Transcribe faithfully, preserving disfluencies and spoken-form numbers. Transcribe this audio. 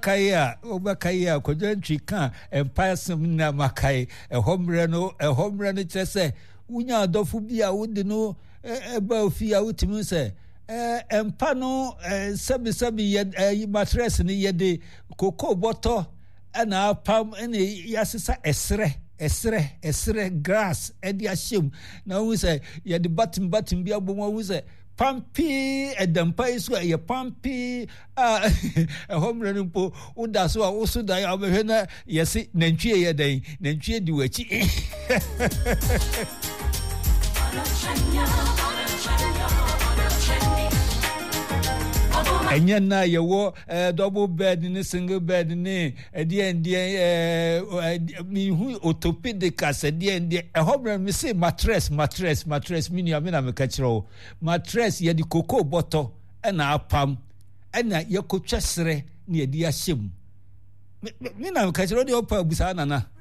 Obakaya, Obakaya, Kodentri can, and Passam Namakai, a hombrano, a hombrano chese, Unya Dofubia would know about Fia Utimuse. And pano, Sabi Sabi yet a mattress in the yede, cocoa bottle, and our palm any yasisa esre. Esre, esre, grass, and the ashim. Now we say, yeah, the button button be a woman who say, Pumpy, a dampa is where you pumpy, ah, a home running po, who does so also die over here. Yes, Nanchia day, Nanchia do it. And yet now you wore a double bed in a single bed in a dear and dear me who orthopedic a dear and dear a home me say mattress, mattress, mattress, meaning I mean I'm a catcher. Mattress, ye the cocoa bottle and our palm and your coachesre near dear shim. Me now catch all the upper Busanana.